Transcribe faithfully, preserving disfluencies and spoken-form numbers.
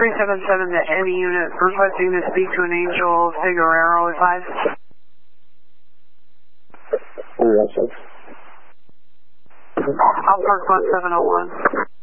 three seven seven, the heavy unit, requesting to speak to an Angel Figueroa, advise. Yes, sir. I'll park one seven oh one.